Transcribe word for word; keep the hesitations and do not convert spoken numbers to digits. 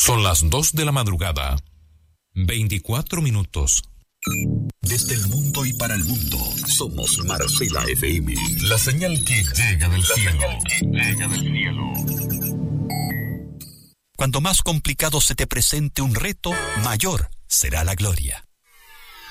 Son las dos de la madrugada. veinticuatro minutos. Desde el mundo y para el mundo, somos Marcela F M. La señal que llega del La cielo. señal que llega del cielo. Cuando más complicado se te presente un reto, mayor será la gloria.